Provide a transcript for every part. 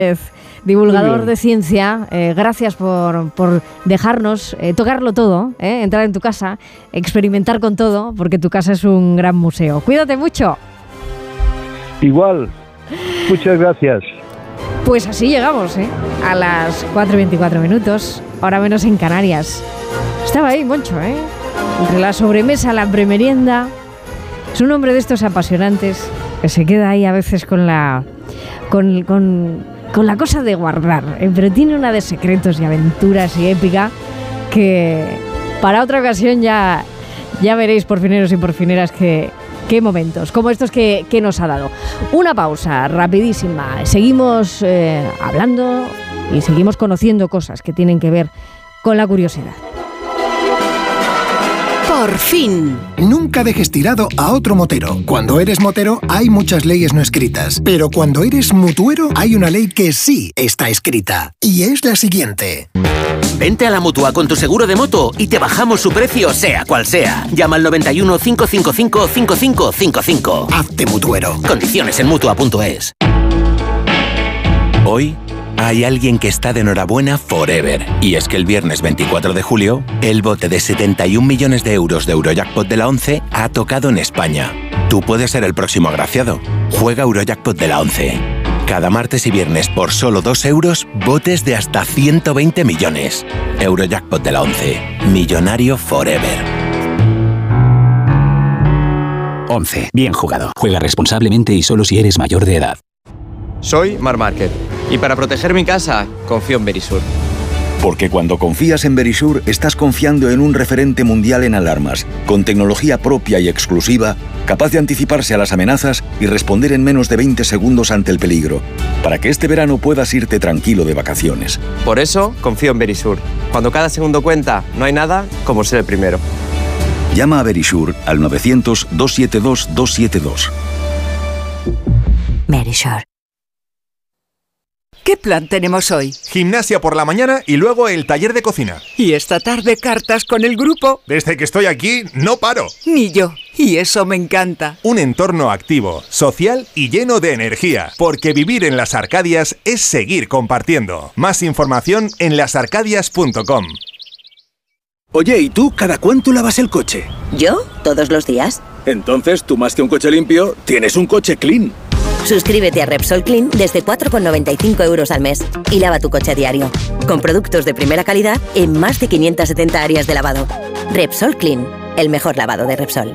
Divulgador de ciencia, gracias por dejarnos tocarlo todo, entrar en tu casa, experimentar con todo, porque tu casa es un gran museo. Cuídate mucho. Igual, muchas gracias. Pues así llegamos, a las 4:24, hora menos en Canarias. Estaba ahí Moncho, entre la sobremesa, la premerienda. Es un hombre de estos apasionantes que se queda ahí a veces con la cosa de guardar, pero tiene una de secretos y aventuras y épica que para otra ocasión ya veréis, porfineros y porfineras, qué momentos como estos que nos ha dado. Una pausa rapidísima. Seguimos hablando y seguimos conociendo cosas que tienen que ver con la curiosidad. Por fin. Nunca dejes tirado a otro motero. Cuando eres motero hay muchas leyes no escritas, pero cuando eres mutuero hay una ley que sí está escrita, y es la siguiente. Vente a la Mutua con tu seguro de moto y te bajamos su precio sea cual sea. Llama al 91 555 5555. Hazte mutuero. Condiciones en Mutua.es. Hoy hay alguien que está de enhorabuena forever. Y es que el viernes 24 de julio, el bote de 71 millones de euros de Eurojackpot de la 11 ha tocado en España. Tú puedes ser el próximo agraciado. Juega Eurojackpot de la 11. Cada martes y viernes por solo 2 euros, botes de hasta 120 millones. Eurojackpot de la 11. Millonario forever. 11. Bien jugado. Juega responsablemente y solo si eres mayor de edad. Soy Marc Márquez y para proteger mi casa confío en Verisur. Porque cuando confías en Verisur estás confiando en un referente mundial en alarmas, con tecnología propia y exclusiva, capaz de anticiparse a las amenazas y responder en menos de 20 segundos ante el peligro, para que este verano puedas irte tranquilo de vacaciones. Por eso confío en Verisur. Cuando cada segundo cuenta, no hay nada como ser el primero. Llama a Verisur al 900-272-272. Verisur. ¿Qué plan tenemos hoy? Gimnasia por la mañana y luego el taller de cocina. Y esta tarde cartas con el grupo. Desde que estoy aquí, no paro. Ni yo. Y eso me encanta. Un entorno activo, social y lleno de energía. Porque vivir en Las Arcadias es seguir compartiendo. Más información en lasarcadias.com. Oye, ¿y tú cada cuánto lavas el coche? ¿Yo? Todos los días. Entonces, tú más que un coche limpio, tienes un coche clean. Suscríbete a Repsol Clean desde 4,95 euros al mes y lava tu coche a diario. Con productos de primera calidad en más de 570 áreas de lavado. Repsol Clean, el mejor lavado de Repsol.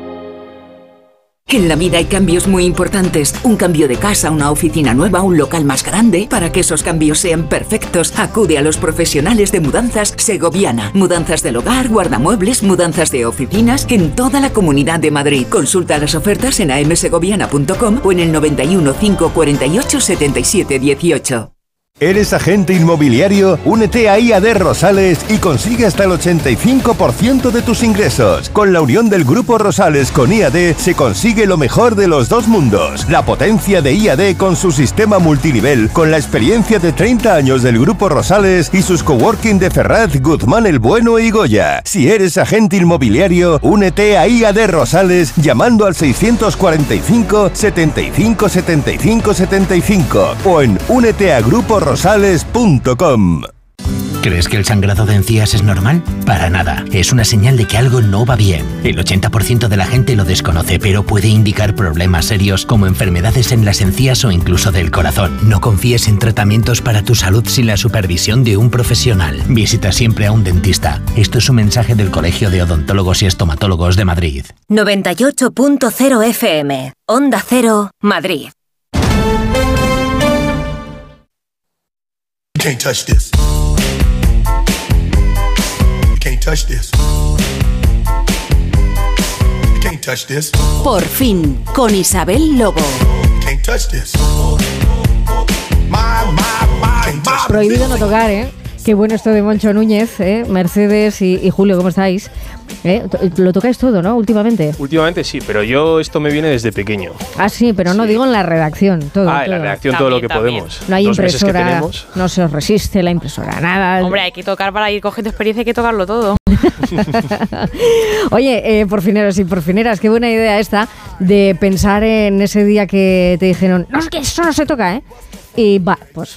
En la vida hay cambios muy importantes. Un cambio de casa, una oficina nueva, un local más grande. Para que esos cambios sean perfectos, acude a los profesionales de Mudanzas Segoviana. Mudanzas del hogar, guardamuebles, mudanzas de oficinas en toda la Comunidad de Madrid. Consulta las ofertas en amsegoviana.com o en el 91 548 77 18. ¿Eres agente inmobiliario? Únete a IAD Rosales y consigue hasta el 85% de tus ingresos. Con la unión del Grupo Rosales con IAD se consigue lo mejor de los dos mundos. La potencia de IAD con su sistema multinivel, con la experiencia de 30 años del Grupo Rosales y sus coworking de Ferraz, Guzmán el Bueno y Goya. Si eres agente inmobiliario, únete a IAD Rosales llamando al 645 75 75 75 o en úneteagruporosales.com. ¿Crees que el sangrado de encías es normal? Para nada. Es una señal de que algo no va bien. El 80% de la gente lo desconoce, pero puede indicar problemas serios como enfermedades en las encías o incluso del corazón. No confíes en tratamientos para tu salud sin la supervisión de un profesional. Visita siempre a un dentista. Esto es un mensaje del Colegio de Odontólogos y Estomatólogos de Madrid. 98.0 FM. Onda Cero, Madrid. You can't touch this. You can't touch this. You can't touch this. Por fin, con Isabel Lobo. You can't touch this. Prohibido no tocar, ¿eh? Qué bueno esto de Moncho Núñez, Mercedes y Julio, ¿cómo estáis? Lo tocáis todo, ¿no? Últimamente. Últimamente sí, pero esto me viene desde pequeño. Ah, sí, pero no digo en la redacción, todo. En la redacción también, todo lo que podemos. No hay impresora, no se os resiste la impresora, nada. Hombre, hay que tocar para ir cogiendo experiencia, hay que tocarlo todo. Oye, porfineros y porfineras, qué buena idea esta de pensar en ese día que te dijeron, no, es que eso no se toca, Y va, pues